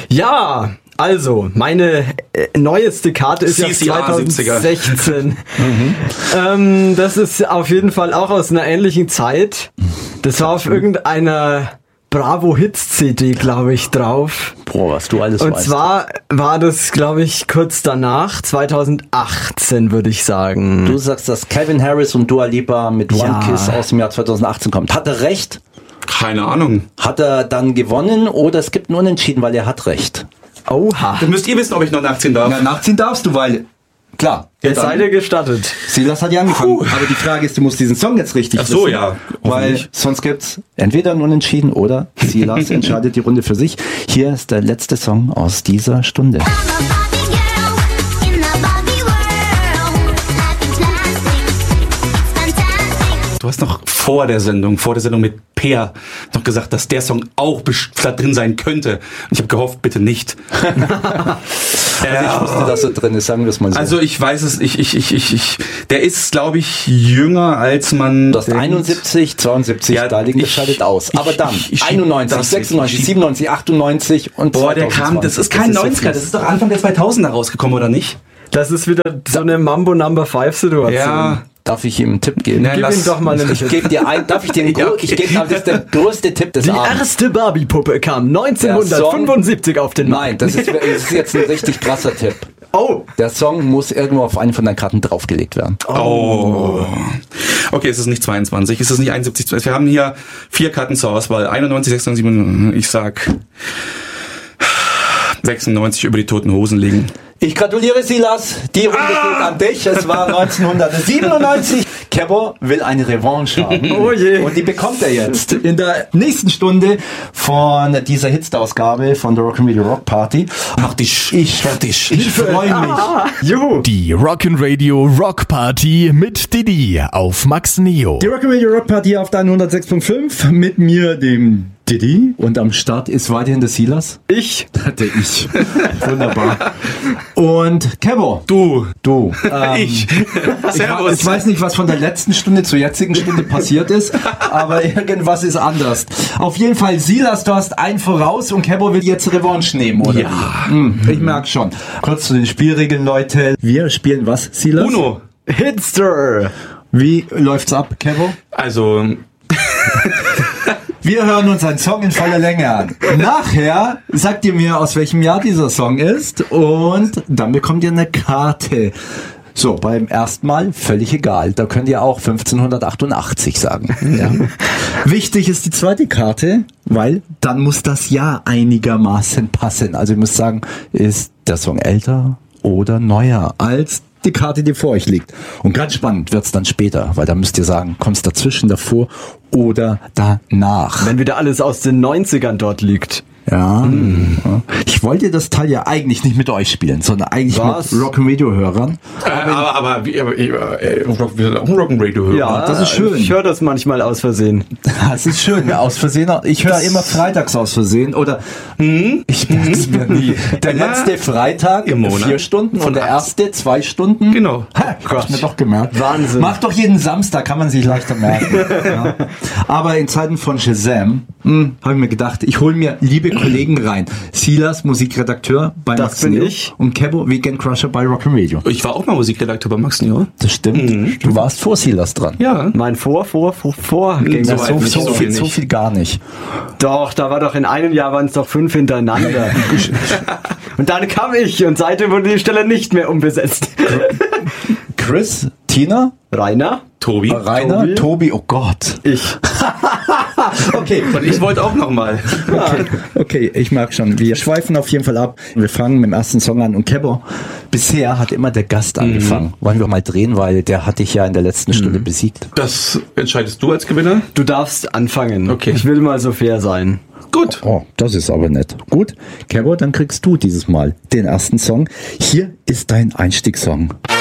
Ja, also, meine neueste Karte ist ja 2016. Das ist auf jeden Fall auch aus einer ähnlichen Zeit. Das war auf irgendeiner Bravo Hits CD, glaube ich, drauf. Boah, was du alles weißt. Und zwar war das, glaube ich, kurz danach, 2018, würde ich sagen. Du sagst, dass Calvin Harris und Dua Lipa mit One Kiss aus dem Jahr 2018 kommt. Hat er recht? Keine Ahnung. Hat er dann gewonnen oder es gibt einen Unentschieden, weil er hat recht? Oha. Dann müsst ihr wissen, ob ich noch nachziehen darf. Ja, nachziehen darfst du, weil, klar. Jetzt seid ihr gestattet. Silas hat ja angefangen. Aber die Frage ist, du musst diesen Song jetzt richtig Ach so, wissen, ja. weil sonst gibt's entweder ein Unentschieden oder Silas entscheidet die Runde für sich. Hier ist der letzte Song aus dieser Stunde. Du hast noch vor der Sendung mit Peer noch gesagt, dass der Song auch da drin sein könnte. Und ich habe gehofft, bitte nicht. Ich wusste, dass er drin ist, sagen wir es mal so. Also ich weiß es, der ist, glaube ich, jünger als man. Du hast 71, 72, Ja, da liegen geschaltet aus. Aber dann 91, 96, 97, 98 und Boah, 2020. das ist kein 90er, das ist doch Anfang der 2000er rausgekommen, oder nicht? Das ist wieder so eine Mambo Number 5 Situation. Ja. Darf ich ihm einen Tipp geben? Nein, Gib ihm doch mal einen Ich Tipp. gebe dir ein, darf ich dir einen das ist der größte Tipp des Die Abends. erste Barbie-Puppe kam 1975 auf den Markt. Nein, das ist jetzt ein richtig krasser Tipp. Oh. Der Song muss irgendwo auf eine von deinen Karten draufgelegt werden. Oh. Okay, es ist nicht 22, es ist nicht 71. Wir haben hier 4 Karten zur Auswahl. 91, 96, 97, ich sag 96 über die Toten Hosen liegen. Ich gratuliere, Silas. Die Runde geht an dich. Es war 1997. Kebo will eine Revanche haben. Oh je. Und die bekommt er jetzt in der nächsten Stunde von dieser Hitster-Ausgabe von der Rock'n'Radio Rock Party. Mach dich. Ich freue mich. Juhu. Die Rock'n'Radio Rock Party mit Didi auf Max Neo. Die Rock'n'Radio Rock Party auf der 106.5 mit mir, dem Didi. Und am Start ist weiterhin der Silas. Ich. Der ich. Wunderbar. Und Kebo. Du. Ich Servus. Ich weiß nicht, was von der letzten Stunde zur jetzigen Stunde passiert ist, aber irgendwas ist anders. Auf jeden Fall, Silas, du hast einen voraus und Kebo will jetzt Revanche nehmen, oder? Ja. Ich merke schon. Kurz zu den Spielregeln, Leute. Wir spielen was, Silas? Uno. Hitster. Wie läuft's ab, Kebo? Also, Wir hören uns einen Song in voller Länge an. Nachher sagt ihr mir, aus welchem Jahr dieser Song ist und dann bekommt ihr eine Karte. So, beim ersten Mal völlig egal. Da könnt ihr auch 1588 sagen. Ja. Wichtig ist die zweite Karte, weil dann muss das Jahr einigermaßen passen. Also ihr müsst sagen, ist der Song älter oder neuer als die Karte, die vor euch liegt. Und ganz spannend wird's dann später, weil da müsst ihr sagen, kommt's dazwischen, davor oder danach. Wenn wieder alles aus den 90ern dort liegt. Ja. Ich wollte das Teil ja eigentlich nicht mit euch spielen, sondern eigentlich Was? mit Rock'n'Radio-Hörern. aber wir sind auch ein Rock'n'Radio-Hörer. Ja, das ist schön. Ich höre das manchmal aus Versehen. Das ist schön, aus Versehen. Ich höre immer freitags aus Versehen oder ich merk's mir nie. Der letzte Freitag Im Monat. 4 Stunden und der erste 2 Stunden. Genau. Hab ich mir doch gemerkt. Wahnsinn. Macht doch jeden Samstag, kann man sich leichter merken. Ja. Aber in Zeiten von Shazam habe ich mir gedacht, ich hole mir liebe Kollegen rein. Silas, Musikredakteur bei Das Max bin Neo ich. und Kebo, Weekend Crusher bei Rock'n'Radio. Ich war auch mal Musikredakteur bei Max Neo. Das stimmt. Du warst vor Silas dran. Ja. Mein Vorgänger. So weit So nicht. viel gar nicht. Doch, da war doch in einem Jahr waren es doch 5 hintereinander. Und dann kam ich und seitdem wurde die Stelle nicht mehr umbesetzt. Chris, Tina, Rainer? Tobi. Rainer, Tobi, oh Gott. Ich. Okay, Und ich wollte auch noch mal. okay, ich merke schon. Wir schweifen auf jeden Fall ab. Wir fangen mit dem ersten Song an. Und Kebo, bisher hat immer der Gast angefangen. Wollen wir mal drehen, weil der hat dich ja in der letzten Stunde besiegt. Das entscheidest du als Gewinner? Du darfst anfangen. Okay. Ich will mal so fair sein. Gut. Oh, das ist aber nett. Gut, Kebo, dann kriegst du dieses Mal den ersten Song. Hier ist dein Einstiegssong.